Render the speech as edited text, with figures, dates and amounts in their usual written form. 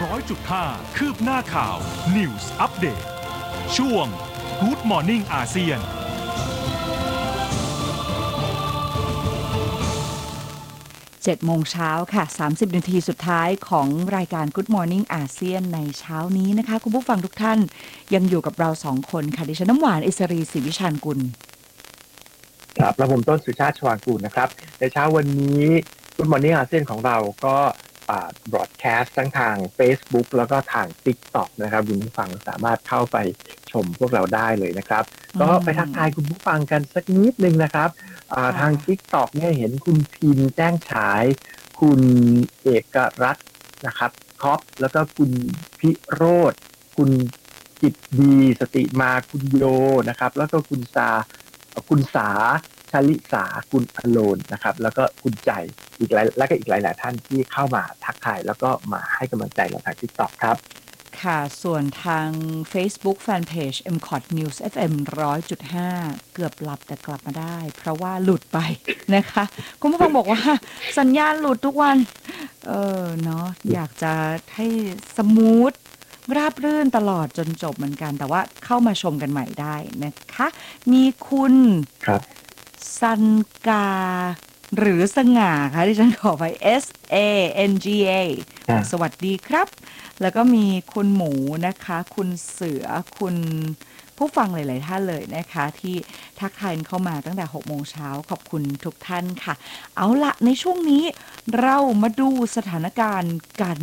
100.5 คืบหน้าข่าว News Update ช่วง Good Morning อาเซียน 7 โมงเช้าค่ะ30 นาทีสุดท้ายของรายการ Good Morning อาเซียนในเช้านี้นะคะคุณผู้ฟังทุกท่านยังอยู่กับเรา2 คนค่ะดิฉันน้ำหวานอิสรีศรีวิชาญกุลครับและผมต้นสุชาติชวางกูลนะครับในเช้าวันนี้ Good Morning อาเซียนของเราก็บล็อดแคสต์ทั้งทาง Facebook แล้วก็ทาง TikTok นะครับคุณผู้ฟังสามารถเข้าไปชมพวกเราได้เลยนะครับก็ไปทักทายคุณผู้ฟังกันสักนิดนึงนะครับทาง TikTok เนี่ยเห็นคุณพิมพ์แจ้งฉายคุณเอกรัตน์นะครับท็อปแล้วก็คุณพิโรธคุณจิตดีสติมาคุณโยนะครับแล้วก็คุณสาชลิสาคุณอโลนนะครับแล้วก็คุณใจอีกหลายท่านที่เข้ามาทักทายแล้วก็มาให้กำลังใจเราทาง TikTok ครับค่ะส่วนทาง Facebook Fanpage MCOT News FM 100.5 เกือบหลับแต่กลับมาได้เพราะว่าหลุดไปนะคะคุณผู้ฟังบอกว่าสัญญาณหลุดทุกวันเนาะอยากจะให้สมูทราบรื่นตลอดจนจบเหมือนกันแต่ว่าเข้ามาชมกันใหม่ได้นะคะมีคุณสันกาหรือสง่าค่ะที่ฉันขอไป SANGA สวัสดีครับแล้วก็มีคุณหมูนะคะคุณเสือคุณผู้ฟังหลายๆท่านเลยนะคะที่ทักทายเข้ามาตั้งแต่ 6 โมงเช้าขอบคุณทุกท่านค่ะเอาละในช่วงนี้เรามาดูสถานการณ์การ